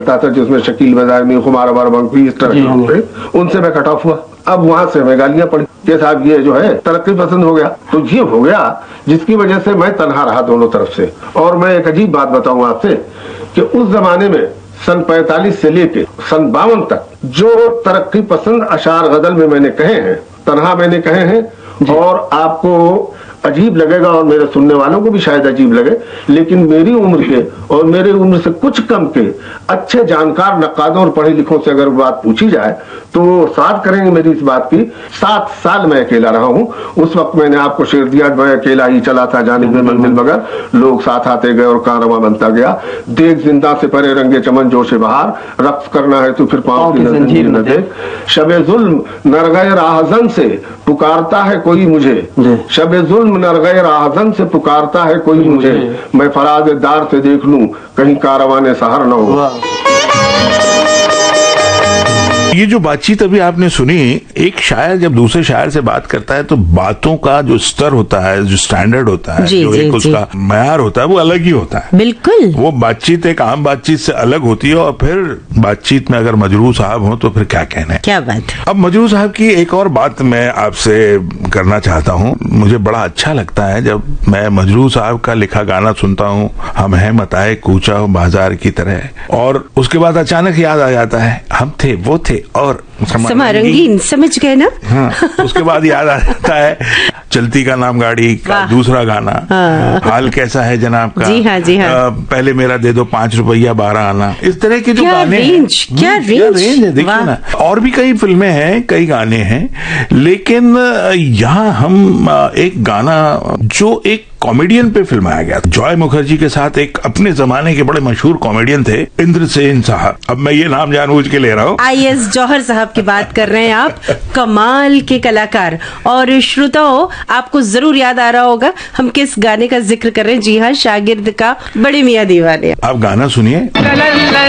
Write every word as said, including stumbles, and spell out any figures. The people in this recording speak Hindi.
था जिसमें शकील बदामी, खुमार अमर इस तरह के, उनसे मैं कट ऑफ हुआ। अब वहां से मैं गालियां पड़ी कि साहब ये जो है तरक्की पसंद हो गया। तो ये हो गया जिसकी वजह से मैं तनहा रहा दोनों तरफ से। और मैं एक अजीब बात बताऊं आपसे कि उस जमाने में सन पैंतालीस से लेके सन बावन तक जो तरक्की पसंद अशार गजल में मैंने कहे हैं, तनहा मैंने कहे हैं, और आपको अजीब लगेगा और मेरे सुनने वालों को भी शायद अजीब लगे, लेकिन मेरी उम्र के और मेरे उम्र से कुछ कम के अच्छे जानकार नक्कादों और पढ़े लिखों से अगर बात पूछी जाए तो वो साथ करेंगे मेरी इस बात की। सात साल मैं अकेला रहा हूं। उस वक्त मैंने आपको शेर दिया, मैं अकेला ही चला था जानिब में मंजिल मगर, लोग साथ आते गए और कारवां बनता गया। देख जिंदा से परे रंगे चमन जोशे बहार, रक्स करना है तो फिर पांव की जंजीर न देख। शबे जुल्म नरगए राहजन से पुकारता है कोई मुझे, शबे जुल्म नरगए राहजन से पुकारता है कोई मुझे, मैं फराज दार से देख लूं कहीं कारवाने सहर न हो। ये जो बातचीत अभी आपने सुनी, एक शायर जब दूसरे शायर से बात करता है तो बातों का जो स्तर होता है, जो स्टैंडर्ड होता है, जी, जो जी, एक उसका मयार होता है, वो अलग ही होता है। बिल्कुल। वो बातचीत एक आम बातचीत से अलग होती है। और फिर बातचीत में अगर मजरूह साहब हो तो फिर क्या कहना है। क्या बात। अब मजरूह साहब की एक और बात मैं आपसे करना चाहता हूँ। मुझे बड़ा अच्छा लगता है जब मैं मजरूह साहब का लिखा गाना सुनता हूँ, हम हैं मताए कूचा हो बाजार की तरह, और उसके बाद अचानक याद आ जाता है हम थे वो थे और समा रंगीन, समझ गए ना। हाँ, उसके बाद याद आ जाता है चलती का नाम गाड़ी का दूसरा गाना, हाँ। हाल कैसा है जनाब का, जी हाँ, जी हाँ। आ, पहले मेरा दे दो पांच रुपया बारह आना, इस तरह के जो गाने रेंज, हैं, क्या रेंज, रेंज है देखिए ना। और भी कई फिल्में हैं, कई गाने हैं, लेकिन यहाँ हम एक गाना जो एक कॉमेडियन पे फिल्माया गया, जॉय मुखर्जी के साथ एक अपने जमाने के बड़े मशहूर कॉमेडियन थे इंद्रसेन साहब। अब मैं ये नाम जानबूझ के ले रहा हूँ। आई एस जौहर साहब की बात कर रहे हैं आप, कमाल के कलाकार। और श्रोताओं, आपको जरूर याद आ रहा होगा हम किस गाने का जिक्र कर रहे हैं। जी हाँ, शागिर्द का बड़े मियां दीवाने। आप गाना सुनिए।